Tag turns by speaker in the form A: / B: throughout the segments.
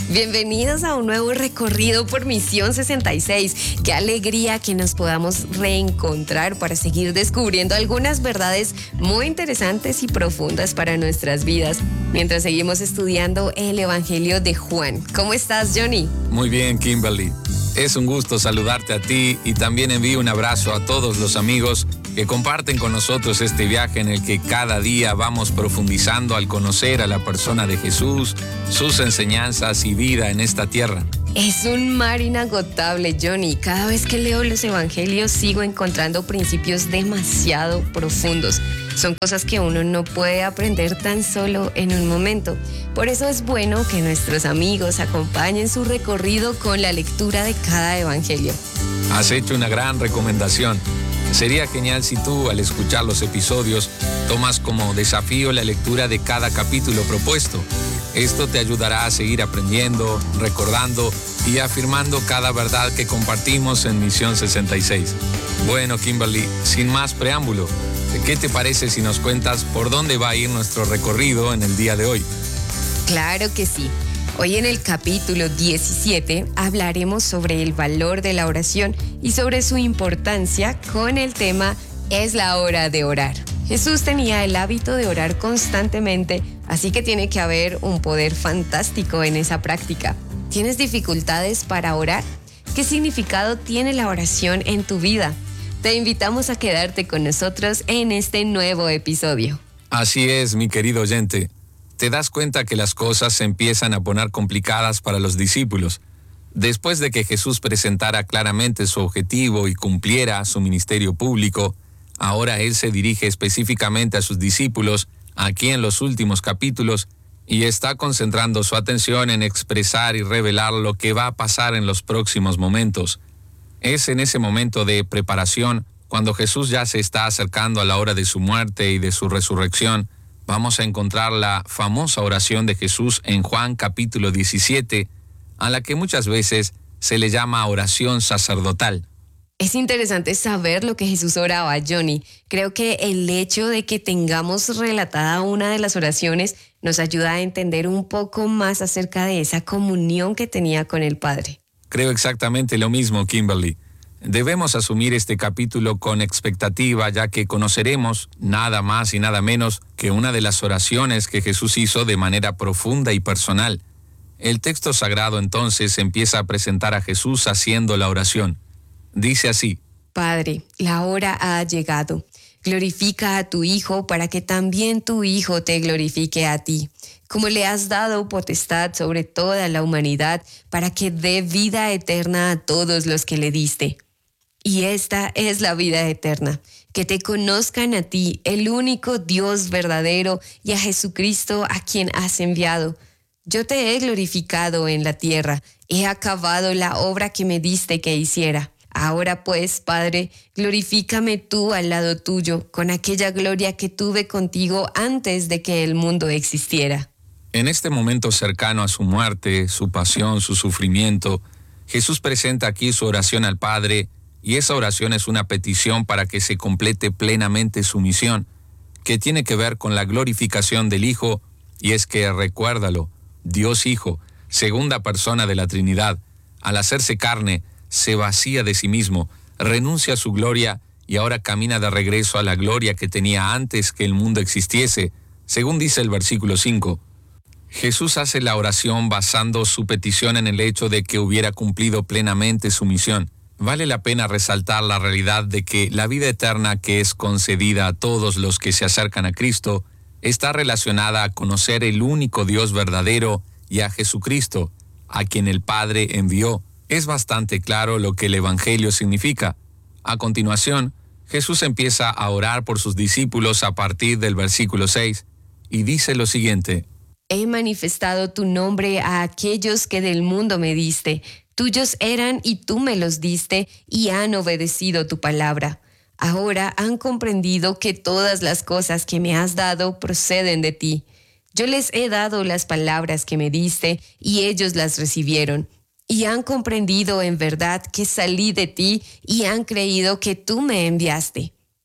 A: Bienvenidos a un nuevo recorrido por Misión 66. Qué alegría que nos podamos reencontrar para seguir descubriendo algunas verdades muy interesantes y profundas para nuestras vidas, mientras seguimos estudiando el Evangelio de Juan. ¿Cómo estás, Johnny?
B: Muy bien, Kimberly. Es un gusto saludarte a ti y también envío un abrazo a todos los amigos que comparten con nosotros este viaje en el que cada día vamos profundizando al conocer a la persona de Jesús, sus enseñanzas y vida en esta tierra.
A: Es un mar inagotable, Johnny. Cada vez que leo los evangelios sigo encontrando principios demasiado profundos. Son cosas que uno no puede aprender tan solo en un momento. Por eso es bueno que nuestros amigos acompañen su recorrido con la lectura de cada evangelio.
B: Has hecho una gran recomendación. Sería genial si tú, al escuchar los episodios, tomas como desafío la lectura de cada capítulo propuesto. Esto te ayudará a seguir aprendiendo, recordando y afirmando cada verdad que compartimos en Misión 66. Bueno, Kimberly, sin más preámbulo, ¿qué te parece si nos cuentas por dónde va a ir nuestro recorrido en el día de hoy?
A: Claro que sí. Hoy en el capítulo 17 hablaremos sobre el valor de la oración y sobre su importancia con el tema "Es la hora de orar". Jesús tenía el hábito de orar constantemente, así que tiene que haber un poder fantástico en esa práctica. ¿Tienes dificultades para orar? ¿Qué significado tiene la oración en tu vida? Te invitamos a quedarte con nosotros en este nuevo episodio.
B: Así es, mi querido oyente. Te das cuenta que las cosas se empiezan a poner complicadas para los discípulos. Después de que Jesús presentara claramente su objetivo y cumpliera su ministerio público, ahora Él se dirige específicamente a sus discípulos, aquí en los últimos capítulos, y está concentrando su atención en expresar y revelar lo que va a pasar en los próximos momentos. Es en ese momento de preparación, cuando Jesús ya se está acercando a la hora de su muerte y de su resurrección, vamos a encontrar la famosa oración de Jesús en Juan capítulo 17, a la que muchas veces se le llama oración sacerdotal.
A: Es interesante saber lo que Jesús oraba, Johnny. Creo que el hecho de que tengamos relatada una de las oraciones nos ayuda a entender un poco más acerca de esa comunión que tenía con el Padre.
B: Creo exactamente lo mismo, Kimberly. Debemos asumir este capítulo con expectativa, ya que conoceremos nada más y nada menos que una de las oraciones que Jesús hizo de manera profunda y personal. El texto sagrado entonces empieza a presentar a Jesús haciendo la oración. Dice así:
A: Padre, la hora ha llegado. Glorifica a tu Hijo para que también tu Hijo te glorifique a ti, como le has dado potestad sobre toda la humanidad para que dé vida eterna a todos los que le diste. Y esta es la vida eterna, que te conozcan a ti, el único Dios verdadero, y a Jesucristo a quien has enviado. Yo te he glorificado en la tierra, he acabado la obra que me diste que hiciera. Ahora pues, Padre, glorifícame tú al lado tuyo, con aquella gloria que tuve contigo antes de que el mundo existiera.
B: En este momento cercano a su muerte, su pasión, su sufrimiento, Jesús presenta aquí su oración al Padre, y esa oración es una petición para que se complete plenamente su misión, que tiene que ver con la glorificación del Hijo, y es que, recuérdalo, Dios Hijo, segunda persona de la Trinidad, al hacerse carne, se vacía de sí mismo, renuncia a su gloria y ahora camina de regreso a la gloria que tenía antes que el mundo existiese, según dice el versículo 5. Jesús hace la oración basando su petición en el hecho de que hubiera cumplido plenamente su misión. Vale la pena resaltar la realidad de que la vida eterna que es concedida a todos los que se acercan a Cristo está relacionada a conocer el único Dios verdadero y a Jesucristo, a quien el Padre envió. Es bastante claro lo que el Evangelio significa. A continuación, Jesús empieza a orar por sus discípulos a partir del versículo 6 y dice lo siguiente:
A: He manifestado tu nombre a aquellos que del mundo me diste. Tuyos eran y tú me los diste y han obedecido tu palabra. Ahora han comprendido que todas las cosas que me has dado proceden de ti. Yo les he dado las palabras que me diste y ellos las recibieron. Y han comprendido en verdad que salí de ti y han creído que tú me enviaste.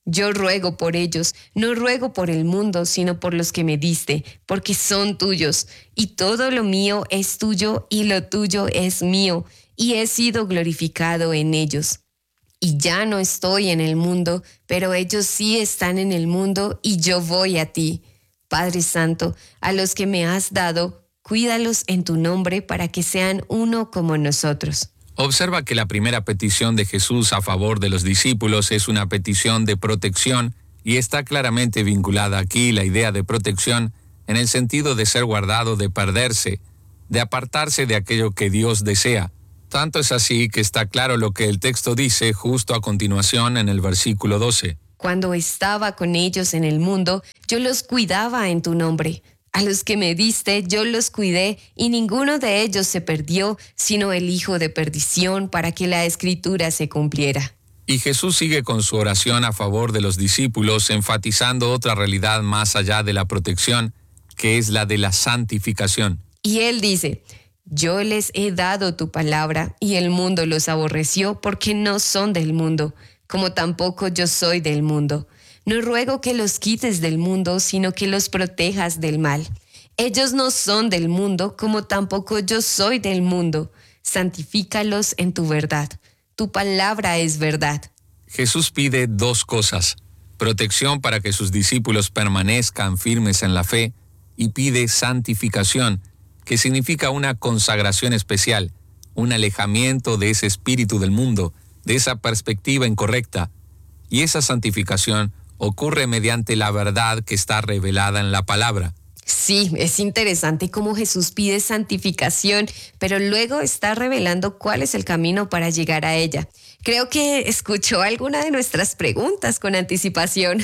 A: Yo ruego por ellos, no ruego por el mundo, sino por los que me diste, porque son tuyos, y todo lo mío es tuyo, y lo tuyo es mío, y he sido glorificado en ellos. Y ya no estoy en el mundo, pero ellos sí están en el mundo, y yo voy a ti. Padre Santo, a los que me has dado, cuídalos en tu nombre para que sean uno como nosotros.
B: Observa que la primera petición de Jesús a favor de los discípulos es una petición de protección y está claramente vinculada aquí la idea de protección en el sentido de ser guardado de perderse, de apartarse de aquello que Dios desea. Tanto es así que está claro lo que el texto dice justo a continuación en el versículo 12.
A: Cuando estaba con ellos en el mundo, yo los cuidaba en tu nombre. A los que me diste, yo los cuidé, y ninguno de ellos se perdió, sino el hijo de perdición, para que la escritura se cumpliera.
B: Y Jesús sigue con su oración a favor de los discípulos, enfatizando otra realidad más allá de la protección, que es la de la santificación.
A: Y él dice, yo les he dado tu palabra, y el mundo los aborreció, porque no son del mundo, como tampoco yo soy del mundo. No ruego que los quites del mundo, sino que los protejas del mal. Ellos no son del mundo, como tampoco yo soy del mundo. Santifícalos en tu verdad. Tu palabra es verdad.
B: Jesús pide dos cosas: protección para que sus discípulos permanezcan firmes en la fe, y pide santificación, que significa una consagración especial, un alejamiento de ese espíritu del mundo, de esa perspectiva incorrecta. Y esa santificación ocurre mediante la verdad que está revelada en la palabra.
A: Sí, es interesante cómo Jesús pide santificación, pero luego está revelando cuál es el camino para llegar a ella. Creo que escuchó alguna de nuestras preguntas con anticipación.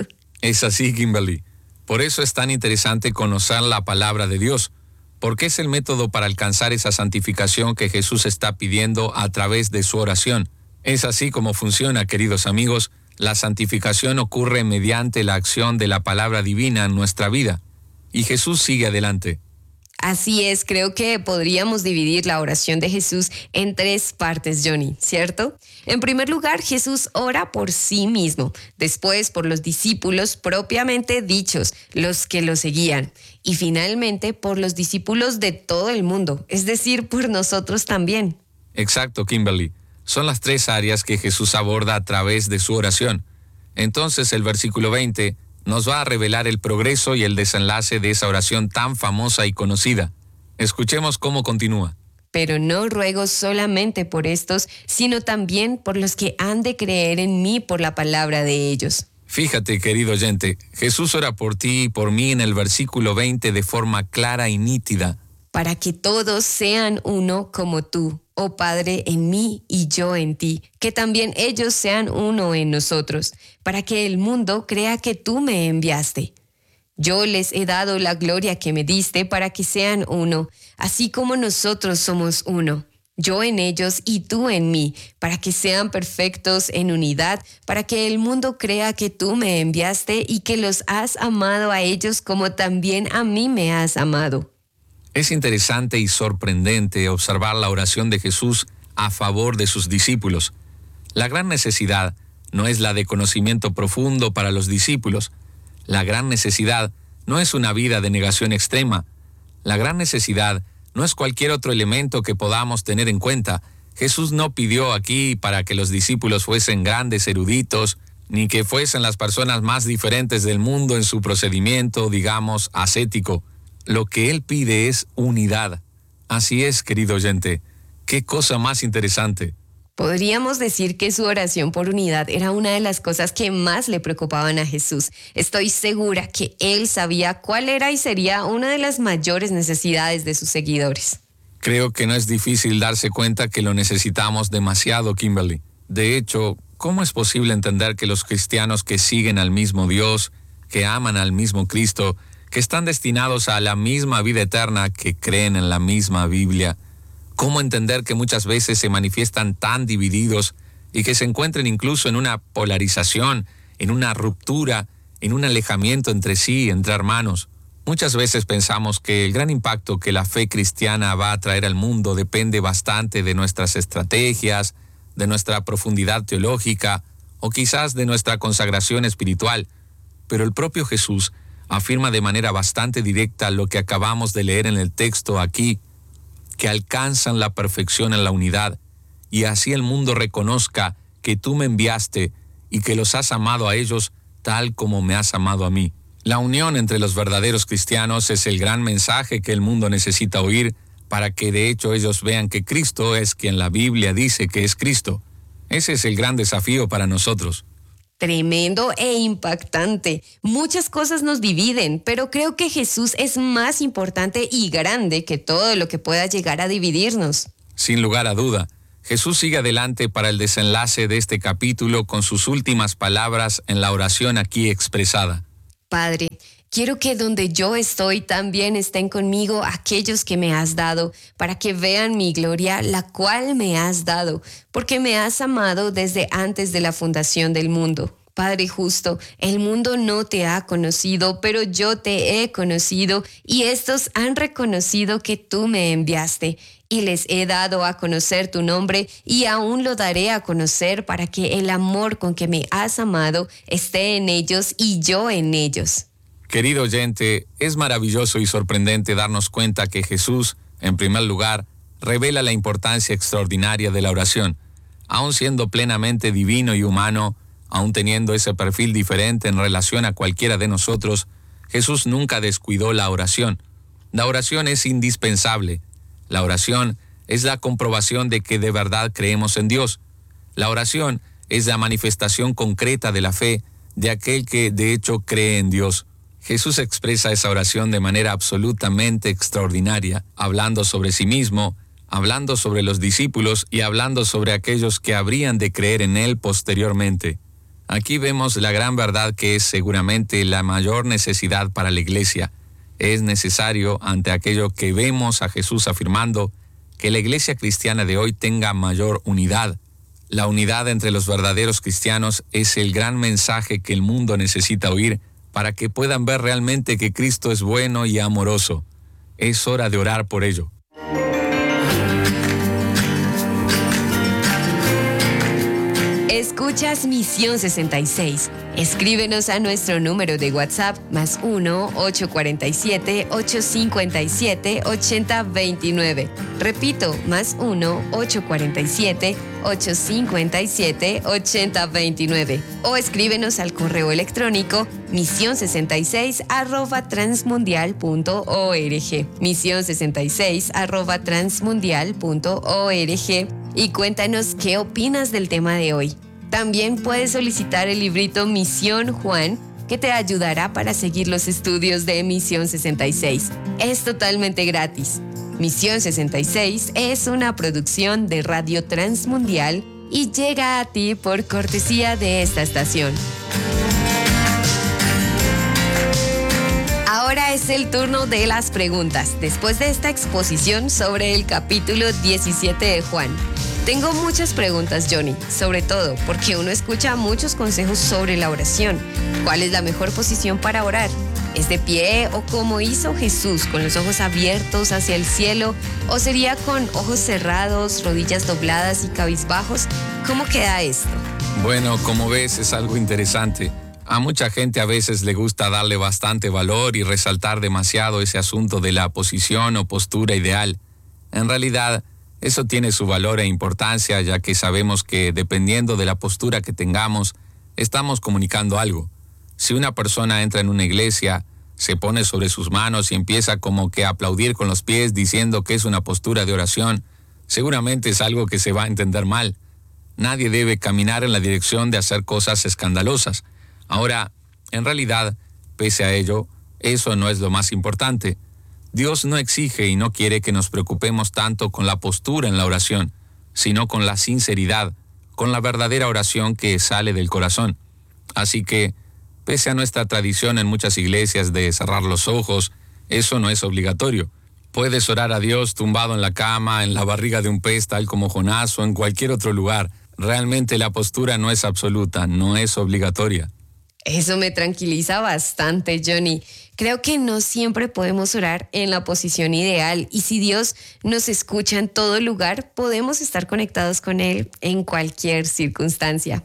B: Es así, Kimberly. Por eso es tan interesante conocer la palabra de Dios, porque es el método para alcanzar esa santificación que Jesús está pidiendo a través de su oración. Es así como funciona, queridos amigos. La santificación ocurre mediante la acción de la palabra divina en nuestra vida. Y Jesús sigue adelante.
A: Así es, creo que podríamos dividir la oración de Jesús en tres partes, Johnny, ¿cierto? En primer lugar, Jesús ora por sí mismo, después por los discípulos propiamente dichos, los que lo seguían, y finalmente por los discípulos de todo el mundo, es decir, por nosotros también.
B: Exacto, Kimberly. Son las tres áreas que Jesús aborda a través de su oración. Entonces el versículo 20 nos va a revelar el progreso y el desenlace de esa oración tan famosa y conocida. Escuchemos cómo continúa.
A: Pero no ruego solamente por estos, sino también por los que han de creer en mí por la palabra de ellos.
B: Fíjate, querido oyente, Jesús ora por ti y por mí en el versículo 20 de forma clara y nítida.
A: Para que todos sean uno como tú, oh Padre, en mí y yo en ti, que también ellos sean uno en nosotros, para que el mundo crea que tú me enviaste. Yo les he dado la gloria que me diste para que sean uno, así como nosotros somos uno. Yo en ellos y tú en mí, para que sean perfectos en unidad, para que el mundo crea que tú me enviaste y que los has amado a ellos como también a mí me has amado.
B: Es interesante y sorprendente observar la oración de Jesús a favor de sus discípulos. La gran necesidad no es la de conocimiento profundo para los discípulos. La gran necesidad no es una vida de negación extrema. La gran necesidad no es cualquier otro elemento que podamos tener en cuenta. Jesús no pidió aquí para que los discípulos fuesen grandes eruditos, ni que fuesen las personas más diferentes del mundo en su procedimiento, digamos, ascético. Lo que Él pide es unidad. Así es, querido oyente. ¡Qué cosa más interesante!
A: Podríamos decir que su oración por unidad era una de las cosas que más le preocupaban a Jesús. Estoy segura que Él sabía cuál era y sería una de las mayores necesidades de sus seguidores.
B: Creo que no es difícil darse cuenta que lo necesitamos demasiado, Kimberly. De hecho, ¿cómo es posible entender que los cristianos que siguen al mismo Dios, que aman al mismo Cristo, que están destinados a la misma vida eterna, que creen en la misma Biblia, cómo entender que muchas veces se manifiestan tan divididos y que se encuentren incluso en una polarización, en una ruptura, en un alejamiento entre sí, entre hermanos? Muchas veces pensamos que el gran impacto que la fe cristiana va a traer al mundo depende bastante de nuestras estrategias, de nuestra profundidad teológica o quizás de nuestra consagración espiritual, pero el propio Jesús afirma de manera bastante directa lo que acabamos de leer en el texto aquí, que alcanzan la perfección en la unidad, y así el mundo reconozca que tú me enviaste y que los has amado a ellos tal como me has amado a mí. La unión entre los verdaderos cristianos es el gran mensaje que el mundo necesita oír para que de hecho ellos vean que Cristo es quien la Biblia dice que es Cristo. Ese es el gran desafío para nosotros.
A: Tremendo e impactante. Muchas cosas nos dividen, pero creo que Jesús es más importante y grande que todo lo que pueda llegar a dividirnos.
B: Sin lugar a duda, Jesús sigue adelante para el desenlace de este capítulo con sus últimas palabras en la oración aquí expresada.
A: Padre, quiero que donde yo estoy también estén conmigo aquellos que me has dado, para que vean mi gloria, la cual me has dado, porque me has amado desde antes de la fundación del mundo. Padre justo, el mundo no te ha conocido, pero yo te he conocido, y estos han reconocido que tú me enviaste, y les he dado a conocer tu nombre, y aún lo daré a conocer para que el amor con que me has amado esté en ellos y yo en ellos.
B: Querido oyente, es maravilloso y sorprendente darnos cuenta que Jesús, en primer lugar, revela la importancia extraordinaria de la oración. Aun siendo plenamente divino y humano, aun teniendo ese perfil diferente en relación a cualquiera de nosotros, Jesús nunca descuidó la oración. La oración es indispensable. La oración es la comprobación de que de verdad creemos en Dios. La oración es la manifestación concreta de la fe de aquel que de hecho cree en Dios. Jesús expresa esa oración de manera absolutamente extraordinaria, hablando sobre sí mismo, hablando sobre los discípulos y hablando sobre aquellos que habrían de creer en Él posteriormente. Aquí vemos la gran verdad que es seguramente la mayor necesidad para la iglesia. Es necesario, ante aquello que vemos a Jesús afirmando, que la iglesia cristiana de hoy tenga mayor unidad. La unidad entre los verdaderos cristianos es el gran mensaje que el mundo necesita oír para que puedan ver realmente que Cristo es bueno y amoroso. Es hora de orar por ello.
A: Escuchas Misión 66. Escríbenos a nuestro número de WhatsApp +1 847 857 8029. Repito, +1 847 857 8029. O escríbenos al correo electrónico misión66@transmundial.org. misión66@transmundial.org. Y cuéntanos qué opinas del tema de hoy. También puedes solicitar el librito Misión Juan, que te ayudará para seguir los estudios de Misión 66. Es totalmente gratis. Misión 66 es una producción de Radio Transmundial y llega a ti por cortesía de esta estación. Ahora es el turno de las preguntas, después de esta exposición sobre el capítulo 17 de Juan. Tengo muchas preguntas, Johnny, sobre todo porque uno escucha muchos consejos sobre la oración. ¿Cuál es la mejor posición para orar? ¿Es de pie o como hizo Jesús, con los ojos abiertos hacia el cielo? ¿O sería con ojos cerrados, rodillas dobladas y cabizbajos? ¿Cómo queda esto?
B: Bueno, como ves, es algo interesante. A mucha gente a veces le gusta darle bastante valor y resaltar demasiado ese asunto de la posición o postura ideal. En realidad, eso tiene su valor e importancia, ya que sabemos que dependiendo de la postura que tengamos, estamos comunicando algo. Si una persona entra en una iglesia, se pone sobre sus manos y empieza como que a aplaudir con los pies diciendo que es una postura de oración, seguramente es algo que se va a entender mal. Nadie debe caminar en la dirección de hacer cosas escandalosas. Ahora, en realidad, pese a ello, eso no es lo más importante. Dios no exige y no quiere que nos preocupemos tanto con la postura en la oración, sino con la sinceridad, con la verdadera oración que sale del corazón. Así que, pese a nuestra tradición en muchas iglesias de cerrar los ojos, eso no es obligatorio. Puedes orar a Dios tumbado en la cama, en la barriga de un pez tal como Jonás o en cualquier otro lugar. Realmente la postura no es absoluta, no es obligatoria.
A: Eso me tranquiliza bastante, Johnny. Creo que no siempre podemos orar en la posición ideal y si Dios nos escucha en todo lugar, podemos estar conectados con Él en cualquier circunstancia.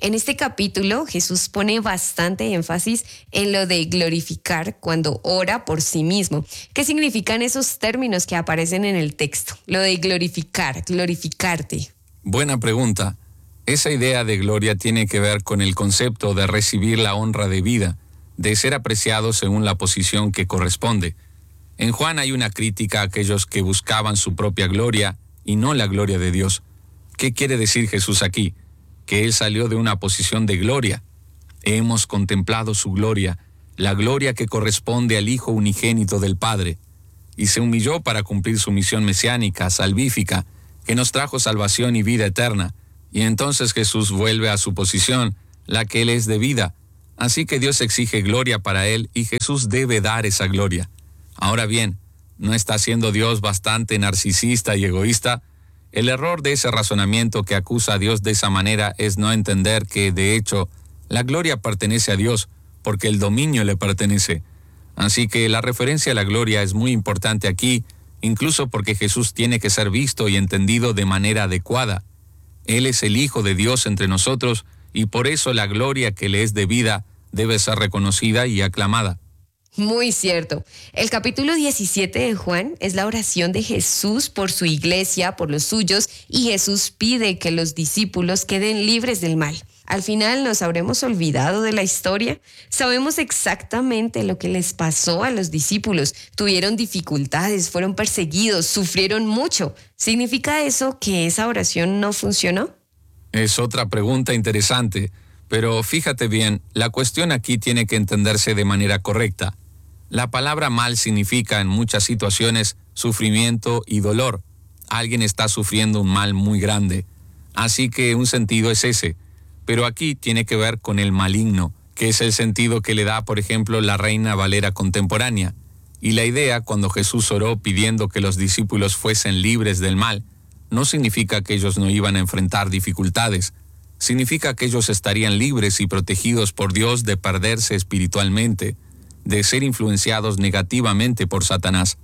A: En este capítulo, Jesús pone bastante énfasis en lo de glorificar cuando ora por sí mismo. ¿Qué significan esos términos que aparecen en el texto? Lo de glorificar, glorificarte.
B: Buena pregunta. Esa idea de gloria tiene que ver con el concepto de recibir la honra debida, de ser apreciado según la posición que corresponde. En Juan hay una crítica a aquellos que buscaban su propia gloria y no la gloria de Dios. ¿Qué quiere decir Jesús aquí? Que Él salió de una posición de gloria. Hemos contemplado su gloria, la gloria que corresponde al Hijo unigénito del Padre, y se humilló para cumplir su misión mesiánica, salvífica, que nos trajo salvación y vida eterna. Y entonces Jesús vuelve a su posición, la que Él es debida. Así que Dios exige gloria para Él y Jesús debe dar esa gloria. Ahora bien, ¿no está siendo Dios bastante narcisista y egoísta? El error de ese razonamiento que acusa a Dios de esa manera es no entender que, de hecho, la gloria pertenece a Dios, porque el dominio le pertenece. Así que la referencia a la gloria es muy importante aquí, incluso porque Jesús tiene que ser visto y entendido de manera adecuada. Él es el Hijo de Dios entre nosotros, y por eso la gloria que le es debida debe ser reconocida y aclamada.
A: Muy cierto. El capítulo 17 de Juan es la oración de Jesús por su iglesia, por los suyos, y Jesús pide que los discípulos queden libres del mal. Al final nos habremos olvidado de la historia. Sabemos exactamente lo que les pasó a los discípulos. Tuvieron dificultades, fueron perseguidos, sufrieron mucho. ¿Significa eso que esa oración no funcionó?
B: Es otra pregunta interesante, pero fíjate bien, la cuestión aquí tiene que entenderse de manera correcta. La palabra mal significa en muchas situaciones sufrimiento y dolor. Alguien está sufriendo un mal muy grande. Así que un sentido es ese. Pero aquí tiene que ver con el maligno, que es el sentido que le da, por ejemplo, la Reina Valera contemporánea. Y la idea, cuando Jesús oró pidiendo que los discípulos fuesen libres del mal, no significa que ellos no iban a enfrentar dificultades. Significa que ellos estarían libres y protegidos por Dios de perderse espiritualmente, de ser influenciados negativamente por Satanás.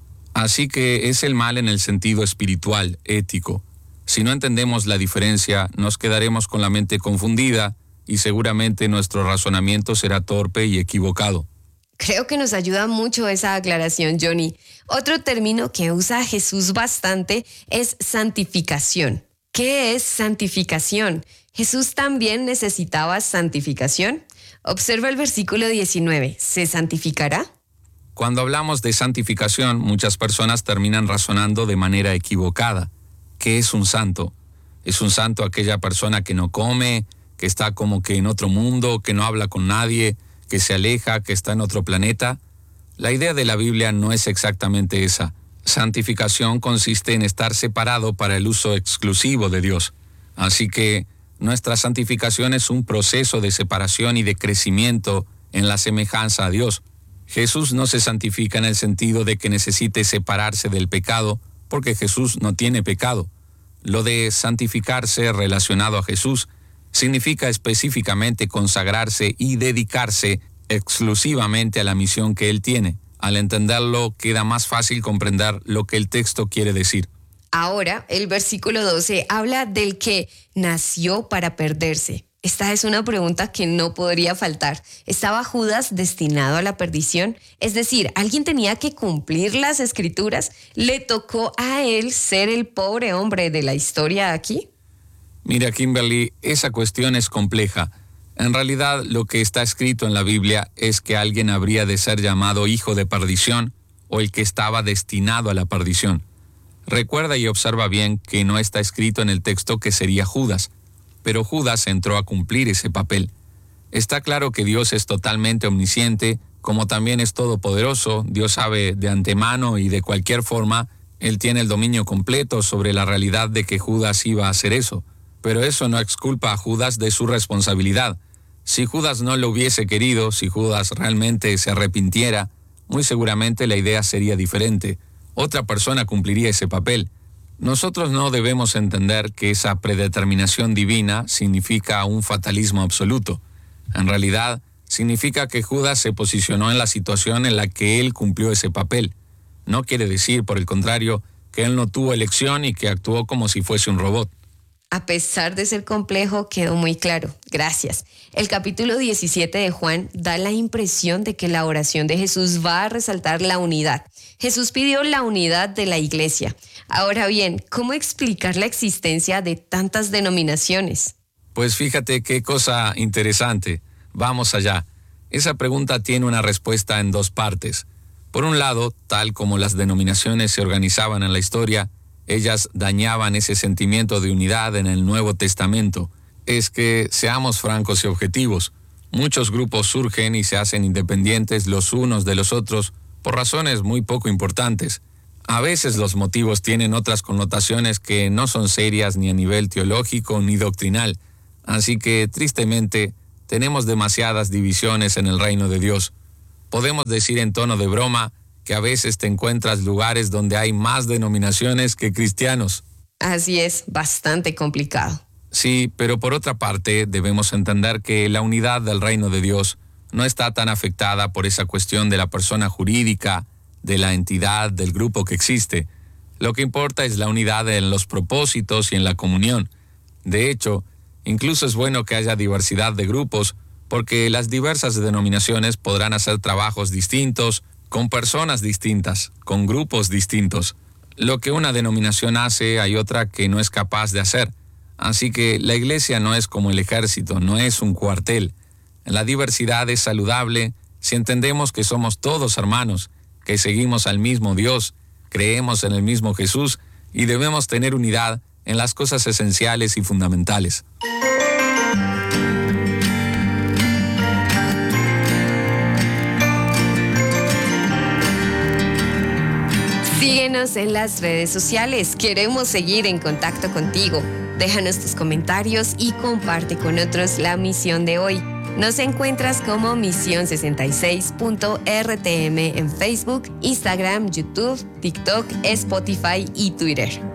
B: Así que es el mal en el sentido espiritual, ético. Si no entendemos la diferencia, nos quedaremos con la mente confundida y seguramente nuestro razonamiento será torpe y equivocado.
A: Creo que nos ayuda mucho esa aclaración, Johnny. Otro término que usa Jesús bastante es santificación. ¿Qué es santificación? ¿Jesús también necesitaba santificación? Observa el versículo 19. ¿Se santificará?
B: Cuando hablamos de santificación, muchas personas terminan razonando de manera equivocada. ¿Qué es un santo? ¿Es un santo aquella persona que no come, que está como que en otro mundo, que no habla con nadie, que se aleja, que está en otro planeta? La idea de la Biblia no es exactamente esa. Santificación consiste en estar separado para el uso exclusivo de Dios. Así que nuestra santificación es un proceso de separación y de crecimiento en la semejanza a Dios. Jesús no se santifica en el sentido de que necesite separarse del pecado, porque Jesús no tiene pecado. Lo de santificarse relacionado a Jesús significa específicamente consagrarse y dedicarse exclusivamente a la misión que Él tiene. Al entenderlo, queda más fácil comprender lo que el texto quiere decir.
A: Ahora, el versículo 12 habla del que nació para perderse. Esta es una pregunta que no podría faltar. ¿Estaba Judas destinado a la perdición? Es decir, ¿alguien tenía que cumplir las escrituras? ¿Le tocó a él ser el pobre hombre de la historia aquí?
B: Mira, Kimberly, esa cuestión es compleja. En realidad, lo que está escrito en la Biblia es que alguien habría de ser llamado hijo de perdición o el que estaba destinado a la perdición. Recuerda y observa bien que no está escrito en el texto que sería Judas, pero Judas entró a cumplir ese papel. Está claro que Dios es totalmente omnisciente, como también es todopoderoso. Dios sabe de antemano y de cualquier forma, Él tiene el dominio completo sobre la realidad de que Judas iba a hacer eso. Pero eso no exculpa a Judas de su responsabilidad. Si Judas no lo hubiese querido, si Judas realmente se arrepintiera, muy seguramente la idea sería diferente. Otra persona cumpliría ese papel. Nosotros no debemos entender que esa predeterminación divina significa un fatalismo absoluto. En realidad, significa que Judas se posicionó en la situación en la que él cumplió ese papel. No quiere decir, por el contrario, que él no tuvo elección y que actuó como si fuese un robot.
A: A pesar de ser complejo, quedó muy claro. Gracias. El capítulo 17 de Juan da la impresión de que la oración de Jesús va a resaltar la unidad. Jesús pidió la unidad de la iglesia. Ahora bien, ¿cómo explicar la existencia de tantas denominaciones?
B: Pues fíjate qué cosa interesante. Vamos allá. Esa pregunta tiene una respuesta en dos partes. Por un lado, tal como las denominaciones se organizaban en la historia, ellas dañaban ese sentimiento de unidad en el Nuevo Testamento. Es que, seamos francos y objetivos, muchos grupos surgen y se hacen independientes los unos de los otros por razones muy poco importantes. A veces los motivos tienen otras connotaciones que no son serias ni a nivel teológico ni doctrinal. Así que, tristemente, tenemos demasiadas divisiones en el reino de Dios. Podemos decir en tono de broma que a veces te encuentras lugares donde hay más denominaciones que cristianos.
A: Así es, bastante complicado.
B: Sí, pero por otra parte debemos entender que la unidad del reino de Dios no está tan afectada por esa cuestión de la persona jurídica, de la entidad, del grupo que existe. Lo que importa es la unidad en los propósitos y en la comunión. De hecho, incluso es bueno que haya diversidad de grupos, porque las diversas denominaciones podrán hacer trabajos distintos, con personas distintas, con grupos distintos. Lo que una denominación hace, hay otra que no es capaz de hacer. Así que la iglesia no es como el ejército, no es un cuartel. La diversidad es saludable si entendemos que somos todos hermanos, que seguimos al mismo Dios, creemos en el mismo Jesús y debemos tener unidad en las cosas esenciales y fundamentales.
A: Síguenos en las redes sociales. Queremos seguir en contacto contigo. Déjanos tus comentarios y comparte con otros la misión de hoy. Nos encuentras como Misión66.rtm en Facebook, Instagram, YouTube, TikTok, Spotify y Twitter.